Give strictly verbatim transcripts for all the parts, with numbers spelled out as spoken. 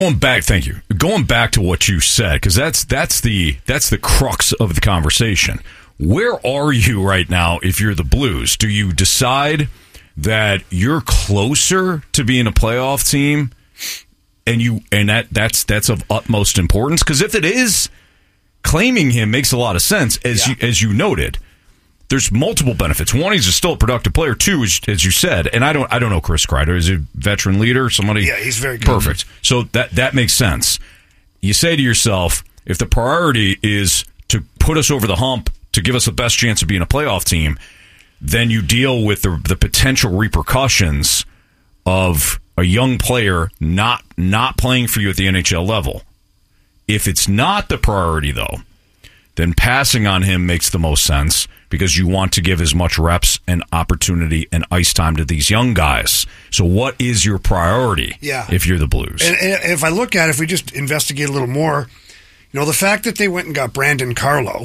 Going back, thank you. Going back to what you said, because that's that's the that's the crux of the conversation. Where are you right now if you're the Blues? Do you decide that you're closer to being a playoff team, and you and that that's that's of utmost importance? Because if it is, claiming him makes a lot of sense, as yeah. you as you noted. There's multiple benefits. One, he's still a productive player. Two, as, as you said, and I don't I don't know Chris Kreider. Is he a veteran leader? Somebody? Yeah, he's very good. Perfect. So that that makes sense. You say to yourself, if the priority is to put us over the hump, to give us the best chance of being a playoff team, then you deal with the the potential repercussions of a young player not not playing for you at the N H L level. If it's not the priority, though, then passing on him makes the most sense, because you want to give as much reps and opportunity and ice time to these young guys. So what is your priority yeah. if you're the Blues? And, and if I look at it, if we just investigate a little more, you know, the fact that they went and got Brandon Carlo,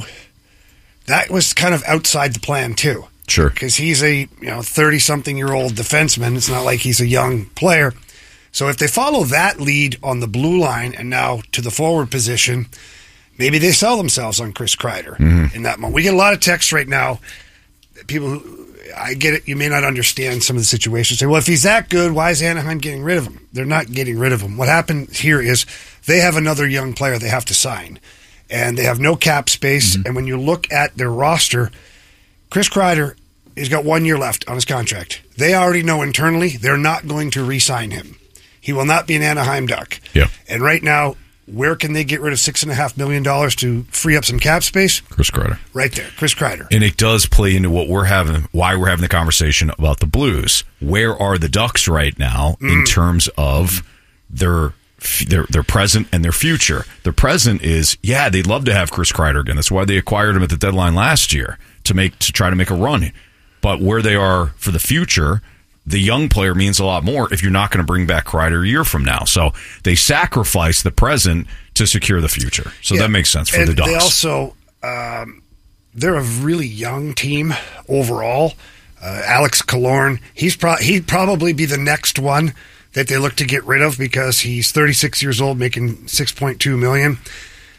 that was kind of outside the plan too. Sure. Because he's a you know thirty-something-year-old defenseman. It's not like he's a young player. So if they follow that lead on the blue line and now to the forward position, maybe they sell themselves on Chris Kreider mm-hmm. in that moment. We get a lot of texts right now. People who, I get it, you may not understand some of the situations. Say, well, if he's that good, why is Anaheim getting rid of him? They're not getting rid of him. What happened here is they have another young player they have to sign, and they have no cap space. Mm-hmm. And when you look at their roster, Chris Kreider has got one year left on his contract. They already know internally they're not going to re-sign him. He will not be an Anaheim Duck. Yeah. And right now, where can they get rid of six and a half million dollars to free up some cap space? Chris Kreider, right there, Chris Kreider. And it does play into what we're having, why we're having the conversation about the Blues. Where are the Ducks right now mm. in terms of their their their present and their future? Their present is, yeah, they'd love to have Chris Kreider again. That's why they acquired him at the deadline last year to make to try to make a run. But where they are for the future, the young player means a lot more if you're not going to bring back Kreider a year from now. So they sacrifice the present to secure the future. So yeah. that makes sense for and the Ducks. They also, um, they're a really young team overall. Uh, Alex Killorn, he's pro- he'd probably be the next one that they look to get rid of because he's thirty-six years old, making six point two million dollars.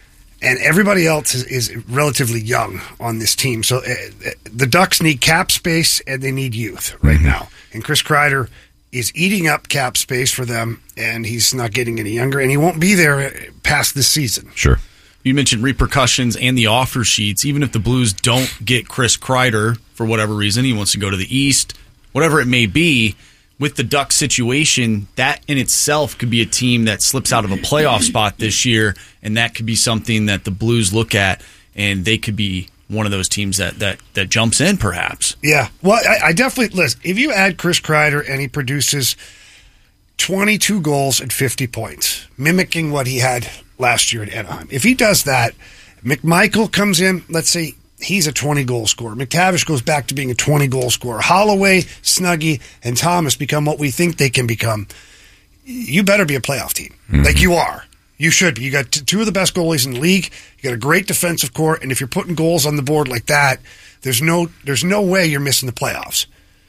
And everybody else is, is relatively young on this team. So uh, the Ducks need cap space and they need youth right mm-hmm. now. And Chris Kreider is eating up cap space for them, and he's not getting any younger, and he won't be there past this season. Sure. You mentioned repercussions and the offer sheets. Even if the Blues don't get Chris Kreider for whatever reason, he wants to go to the East, whatever it may be, with the Ducks situation, that in itself could be a team that slips out of a playoff spot this year, and that could be something that the Blues look at, and they could be one of those teams that that, that jumps in, perhaps. Yeah. Well, I, I definitely, listen, if you add Chris Kreider and he produces twenty-two goals and fifty points, mimicking what he had last year at Anaheim, if he does that, McMichael comes in, let's say he's a twenty-goal scorer. McTavish goes back to being a twenty-goal scorer. Holloway, Snuggie, and Thomas become what we think they can become. You better be a playoff team. Mm-hmm. Like you are. You should be. You got t- two of the best goalies in the league. You got a great defensive core, and if you're putting goals on the board like that, there's no there's no way you're missing the playoffs.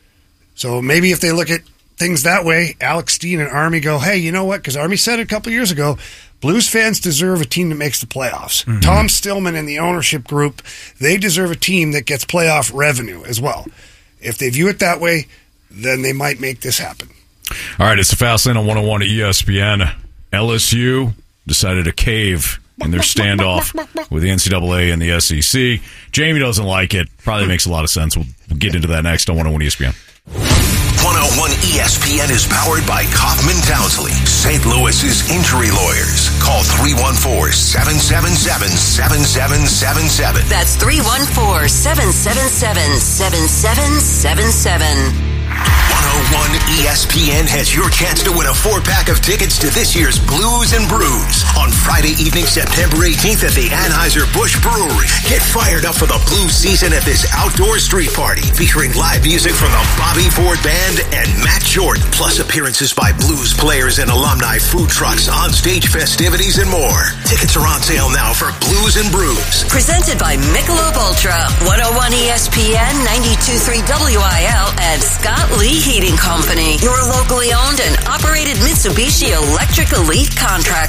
So maybe if they look at things that way, Alex Steen and Army go, hey, you know what? Because Army said it a couple years ago, Blues fans deserve a team that makes the playoffs. Mm-hmm. Tom Stillman and the ownership group, they deserve a team that gets playoff revenue as well. If they view it that way, then they might make this happen. All right, it's the Fast Lane on one oh one at E S P N. L S U decided to cave in their standoff with the N C double A and the S E C. Jamie doesn't like it. Probably makes a lot of sense. We'll, we'll get into that next on one oh one E S P N. one oh one E S P N is powered by Kaufman Townsley, Saint Louis's injury lawyers. Call three one four, seven seven seven, seven seven seven seven. That's three one four, seven seven seven, seven seven seven seven. one oh one E S P N has your chance to win a four-pack of tickets to this year's Blues and Brews on Friday evening, September eighteenth at the Anheuser-Busch Brewery. Get fired up for the Blues season at this outdoor street party featuring live music from the Bobby Ford Band and Matt Jordan, plus appearances by Blues players and alumni, food trucks, on-stage festivities, and more. Tickets are on sale now for Blues and Brews. Presented by Michelob Ultra, one oh one E S P N, ninety-two point three W I L, and Scott Lee Heating Company, your locally owned and operated Mitsubishi electric elite contractor.